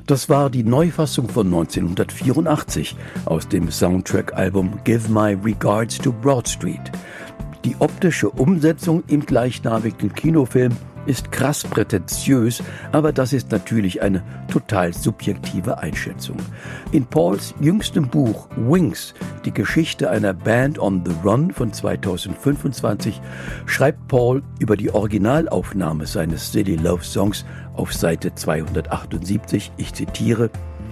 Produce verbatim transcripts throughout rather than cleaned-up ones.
Das war die Neufassung von neunzehnhundertvierundachtzig aus dem Soundtrack-Album Give My Regards to Broad Street. Die optische Umsetzung im gleichnamigen Kinofilm ist krass prätentiös, aber das ist natürlich eine total subjektive Einschätzung. In Pauls jüngstem Buch Wings, die Geschichte einer Band on the Run von zweitausendfünfundzwanzig, schreibt Paul über die Originalaufnahme seines Silly Love Songs auf Seite zweihundertachtundsiebzig, ich zitiere: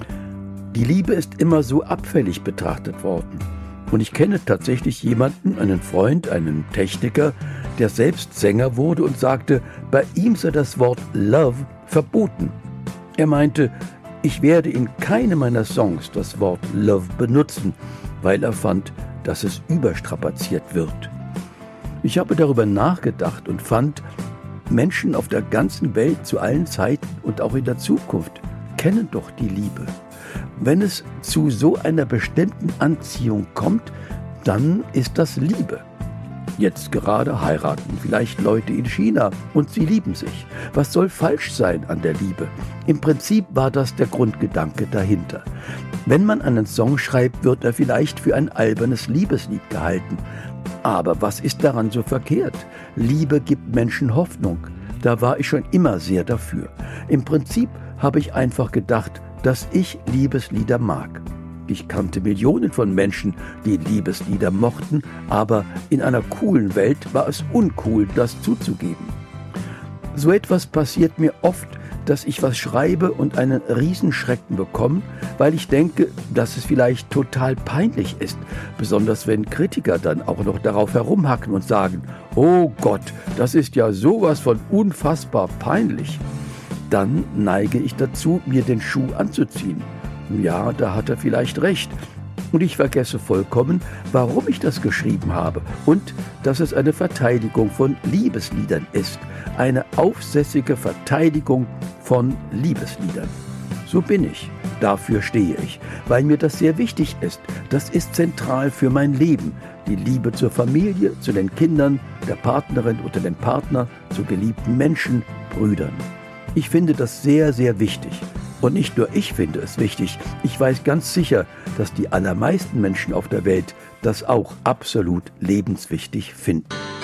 Die Liebe ist immer so abfällig betrachtet worden. Und ich kenne tatsächlich jemanden, einen Freund, einen Techniker, der selbst Sänger wurde und sagte, bei ihm sei das Wort Love verboten. Er meinte, ich werde in keinem meiner Songs das Wort Love benutzen, weil er fand, dass es überstrapaziert wird. Ich habe darüber nachgedacht und fand, Menschen auf der ganzen Welt zu allen Zeiten und auch in der Zukunft kennen doch die Liebe. Wenn es zu so einer bestimmten Anziehung kommt, dann ist das Liebe. Jetzt gerade heiraten vielleicht Leute in China und sie lieben sich. Was soll falsch sein an der Liebe? Im Prinzip war das der Grundgedanke dahinter. Wenn man einen Song schreibt, wird er vielleicht für ein albernes Liebeslied gehalten. Aber was ist daran so verkehrt? Liebe gibt Menschen Hoffnung. Da war ich schon immer sehr dafür. Im Prinzip habe ich einfach gedacht, dass ich Liebeslieder mag. Ich kannte Millionen von Menschen, die Liebeslieder mochten, aber in einer coolen Welt war es uncool, das zuzugeben. So etwas passiert mir oft, dass ich was schreibe und einen Riesenschrecken bekomme, weil ich denke, dass es vielleicht total peinlich ist, besonders wenn Kritiker dann auch noch darauf herumhacken und sagen, oh Gott, das ist ja sowas von unfassbar peinlich. Dann neige ich dazu, mir den Schuh anzuziehen. Ja, da hat er vielleicht recht. Und ich vergesse vollkommen, warum ich das geschrieben habe und dass es eine Verteidigung von Liebesliedern ist. Eine aufsässige Verteidigung von Liebesliedern. So bin ich. Dafür stehe ich, weil mir das sehr wichtig ist. Das ist zentral für mein Leben. Die Liebe zur Familie, zu den Kindern, der Partnerin oder dem Partner, zu geliebten Menschen, Brüdern. Ich finde das sehr, sehr wichtig. Und nicht nur ich finde es wichtig, ich weiß ganz sicher, dass die allermeisten Menschen auf der Welt das auch absolut lebenswichtig finden.